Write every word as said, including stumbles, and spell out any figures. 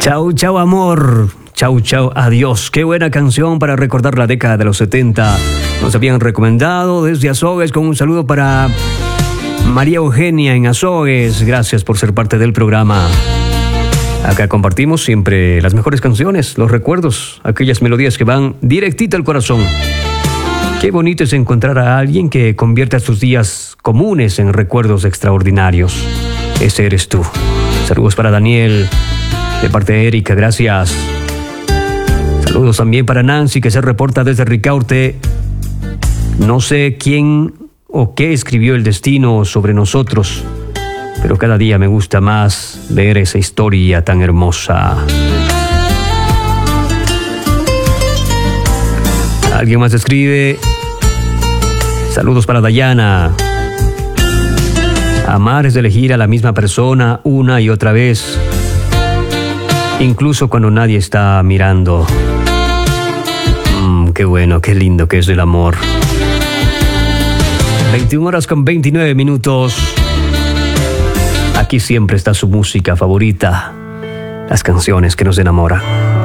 Chau, chau, amor. Chau, chau, adiós. Qué buena canción para recordar la década de los setenta. Nos habían recomendado desde Azogues, con un saludo para María Eugenia en Azogues. Gracias por ser parte del programa. Acá compartimos siempre las mejores canciones, los recuerdos, aquellas melodías que van directito al corazón. Qué bonito es encontrar a alguien que convierta sus días comunes en recuerdos extraordinarios. Ese eres tú. Saludos para Daniel, de parte de Erika, gracias. Saludos también para Nancy, que se reporta desde Ricaurte. No sé quién o qué escribió el destino sobre nosotros, pero cada día me gusta más leer esa historia tan hermosa. Alguien más escribe. Saludos para Dayana. Amar es elegir a la misma persona una y otra vez, incluso cuando nadie está mirando. Mm, qué bueno, qué lindo que es el amor. veintiuna horas con veintinueve minutos. Aquí siempre está su música favorita, las canciones que nos enamoran.